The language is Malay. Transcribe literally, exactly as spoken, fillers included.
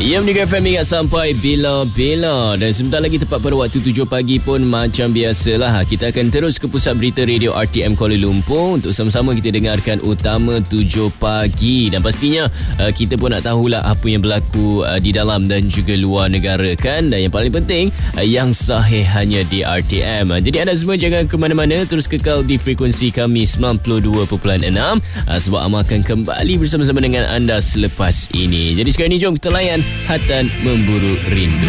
Ya, mendengar F M ingat sampai bila-bila. Dan sebentar lagi tepat pada waktu tujuh pagi pun macam biasalah, kita akan terus ke pusat berita radio R T M Kuala Lumpur untuk sama-sama kita dengarkan Utama tujuh pagi. Dan pastinya kita pun nak tahulah apa yang berlaku di dalam dan juga luar negara kan. Dan yang paling penting, yang sahih hanya di R T M. Jadi anda semua jangan ke mana-mana, terus kekal di frekuensi kami sembilan puluh dua perpuluhan enam, sebab Amal akan kembali bersama-sama dengan anda selepas ini. Jadi sekarang ni jom kita layan Hatan Memburu Rindu.